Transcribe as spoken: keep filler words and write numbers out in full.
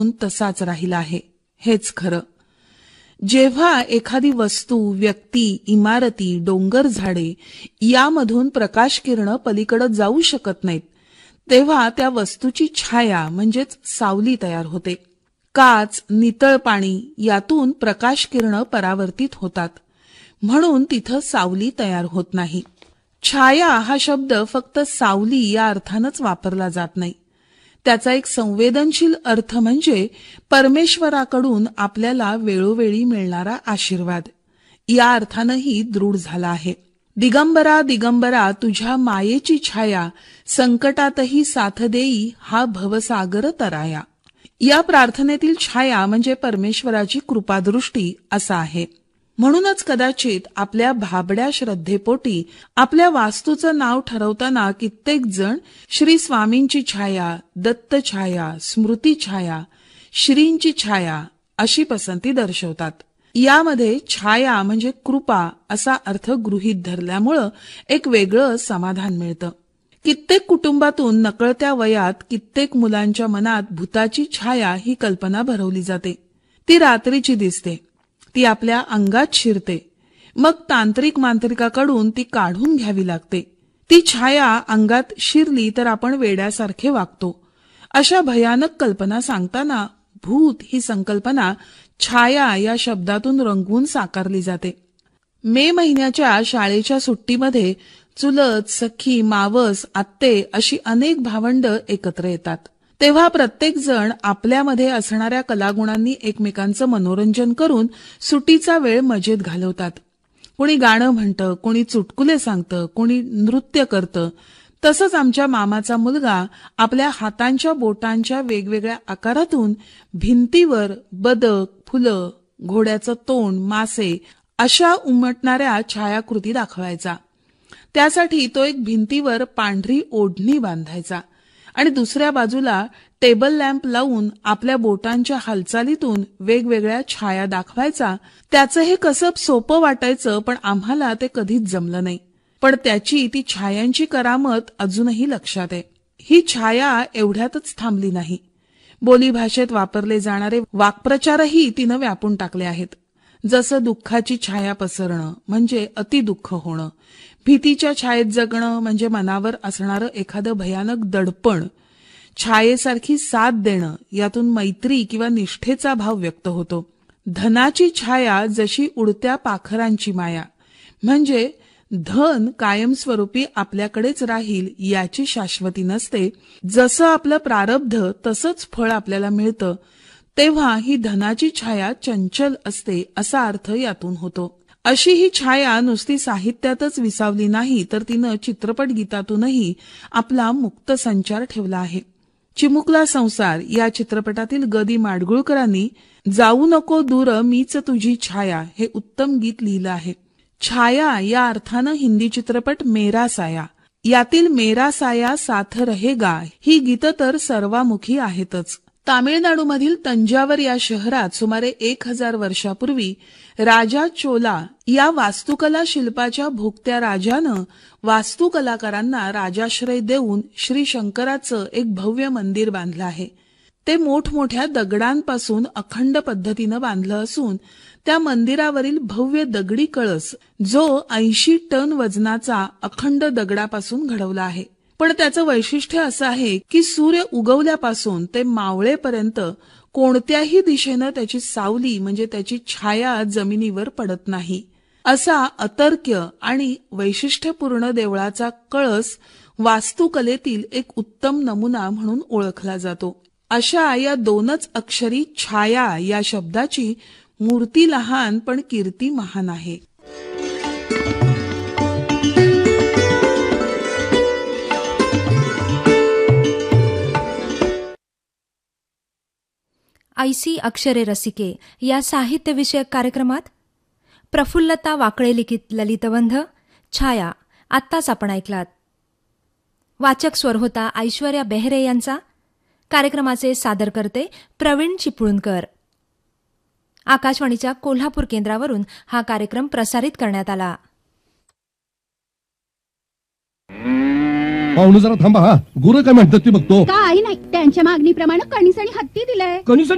तसाच राहिला आहे हेच खरं. जेव्हा एखादी वस्तू, व्यक्ती, इमारती, डोंगर, झाडे यामधून प्रकाश किरणं पलीकडे जाऊ शकत नाहीत तेव्हा त्या वस्तूची छाया म्हणजेच सावली तयार होते. काच, नितळ पाणी यातून प्रकाश किरणं परावर्तित होतात म्हणून तिथं सावली तयार होत नाही. छाया हा शब्द फक्त सावली या अर्थानंच वापरला जात नाही. त्याचा एक संवेदनशील अर्थ म्हणजे परमेश्वराकडून आपल्याला वेळोवेळी मिळणारा आशीर्वाद या अर्थानंही दृढ झाला आहे. दिगंबरा दिगंबरा तुझ्या मायेची छाया संकटातही साथ देई हा भवसागर तराया. या प्रार्थनेतील छाया म्हणजे परमेश्वराची कृपादृष्टी असा आहे. म्हणूनच कदाचित आपल्या भाबड्या श्रद्धेपोटी आपल्या वास्तूचं नाव ठरवताना कित्येक जण श्री स्वामींची छाया, दत्त छाया, स्मृती छाया, श्रींची छाया अशी पसंती दर्शवतात. यामध्ये छाया म्हणजे कृपा असा अर्थ गृहीत धरल्यामुळं एक वेगळं समाधान मिळतं. कित्येक कुटुंबातून नकळत्या वयात कित्येक मुलांच्या मनात भूताची छाया ही कल्पना भरवली जाते. ती रात्रीची दिसते, ती आपल्या अंगात शिरते, मग तांत्रिक मांत्रिकाकडून ती काढून घ्यावी लागते. ती छाया अंगात शिरली तर आपण वेड्यासारखे वागतो. अशा भयानक कल्पना सांगताना भूत ही संकल्पना छाया या शब्दातून रंगवून साकारली जाते. मे महिन्याच्या शाळेच्या सुट्टीमध्ये चुलत, सखी, मावस, आत्ते अशी अनेक भावंड एकत्र येतात. तेव्हा प्रत्येक जण आपल्यामध्ये असणाऱ्या कलागुणांनी एकमेकांचं मनोरंजन करून सुट्टीचा वेळ मजेत घालवतात. कोणी गाणं म्हणतं, कोणी चुटकुले सांगतं, कोणी नृत्य करतं. तसंच आमच्या मामाचा मुलगा आपल्या हातांच्या बोटांच्या वेगवेगळ्या आकारातून भिंतीवर बदक, फुलं, घोड्याचं तोंड, मासे अशा उमटणाऱ्या छायाकृती दाखवायचा. त्यासाठी तो एक भिंतीवर पांढरी ओढणी बांधायचा आणि दुसऱ्या बाजूला टेबल लॅम्प लावून आपल्या बोटांच्या हालचालीतून वेगवेगळ्या छाया दाखवायचा. त्याचं हे कसब सोपं वाटायचं, पण आम्हाला ते कधीच जमलं नाही. पण त्याची ती छायांची करामत अजूनही लक्षात आहे. ही छाया एवढ्यातच थांबली नाही. बोलीभाषेत वापरले जाणारे वाक्प्रचारही तिनं व्यापून टाकले आहेत. जसं दुःखाची छाया पसरणं म्हणजे अतिदुःख होणं, भीतीच्या छायेत जगणं म्हणजे मनावर असणारं एखादं भयानक दडपण, छायेसारखी साथ देणं यातून मैत्री किंवा निष्ठेचा भाव व्यक्त होतो. धनाची छाया जशी उडत्या पाखरांची माया म्हणजे धन कायमस्वरूपी आपल्याकडेच राहील याची शाश्वती नसते. जसं आपलं प्रारब्ध तसंच फळ आपल्याला मिळतं, तेव्हा ही धनाची छाया चंचल असते असा अर्थ यातून होतो. अशी ही छाया नुसती साहित्यातच विसावली नाही तर तिनं चित्रपट गीतातूनही आपला मुक्त संचार ठेवला आहे. चिमुकला संसार या चित्रपटातील ग दी माडगुळकरांनी जाऊ नको दूर मीच तुझी छाया हे उत्तम गीत लिहिलं आहे. छाया या अर्थानं हिंदी चित्रपट मेरा साया यातील मेरा साया साथ रहेगा ही गीतं तर सर्वामुखी आहेतच. तामिळनाडूमधील तंजावर या शहरात सुमारे एक हजार वर्षापूर्वी राजा चोला या वास्तुकला शिल्पाच्या भोगत्या राजानं वास्तुकलाकारांना राजाश्रय देऊन श्री शंकराचं एक भव्य मंदिर बांधलं आहे. ते मोठमोठ्या दगडांपासून अखंड पद्धतीनं बांधलं असून त्या मंदिरावरील भव्य दगडी कळस जो ऐंशी टन वजनाचा अखंड दगडापासून घडवला आहे. पण त्याचं वैशिष्ट्य असं आहे की सूर्य उगवल्यापासून ते मावळेपर्यंत कोणत्याही दिशेनं त्याची सावली म्हणजे त्याची छाया जमिनीवर पडत नाही. असा अतर्क्य आणि वैशिष्ट्यपूर्ण देवळाचा कळस वास्तुकलेतील एक उत्तम नमुना म्हणून ओळखला जातो. अशा या दोनच अक्षरी छाया या शब्दाची मूर्ती लहान पण कीर्ती महान आहे. ऐसी अक्षरे रसिके या साहित्यविषयक कार्यक्रमात प्रफुल्लता वाकळे लिखित ललितबंध छाया आत्ताच आपण ऐकलात. वाचक स्वर होता ऐश्वर्या बेहरे यांचा. कार्यक्रमाचे सादरकर्ते प्रवीण चिपळूणकर. आकाशवाणीच्या कोल्हापूर केंद्रावरून हा कार्यक्रम प्रसारित करण्यात आला. पाहुणे जरा थांबा. हा गुरं काय म्हणतात ते बघतो. काही नाही, त्यांच्या मागणीप्रमाणे कणीस आणि हत्ती दिलंय. कणीस